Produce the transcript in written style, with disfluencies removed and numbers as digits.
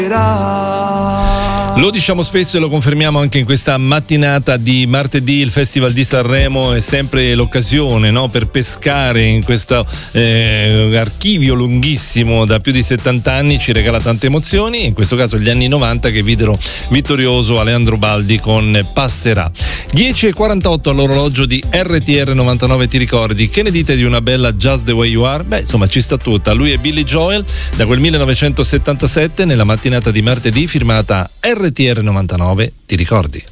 Lo diciamo spesso e lo confermiamo anche in questa mattinata di martedì. Il Festival di Sanremo è sempre l'occasione, no, per pescare in questo archivio lunghissimo da più di 70 anni. Ci regala tante emozioni, in questo caso gli anni 90 che videro vittorioso Aleandro Baldi con Passerà. 10:48 all'orologio di RTR 99. Ti ricordi? Che ne dite di una bella Just the Way You Are? Beh, insomma, ci sta tutta. Lui è Billy Joel, da quel 1977, nella mattinata di martedì, firmata RTR 99. Ti ricordi?